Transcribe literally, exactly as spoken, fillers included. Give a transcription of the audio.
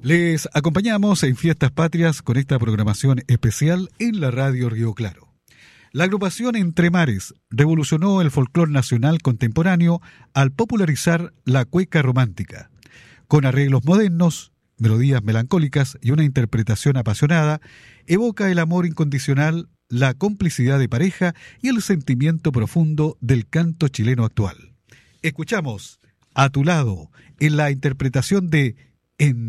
Les acompañamos en Fiestas Patrias con esta programación especial en la radio Río Claro. La agrupación Entre Mares revolucionó el folclore nacional contemporáneo al popularizar la cueca romántica. Con arreglos modernos, melodías melancólicas y una interpretación apasionada, evoca el amor incondicional, la complicidad de pareja y el sentimiento profundo del canto chileno actual. Escuchamos A tu lado en la interpretación de En